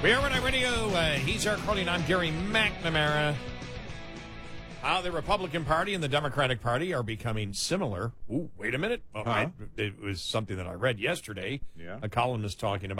We are Renee Radio. He's Eric Carlin. I'm Gary McNamara. How the Republican Party and the Democratic Party are becoming similar. Ooh, wait a minute. Well, it was something that I read yesterday. Yeah. A columnist talking about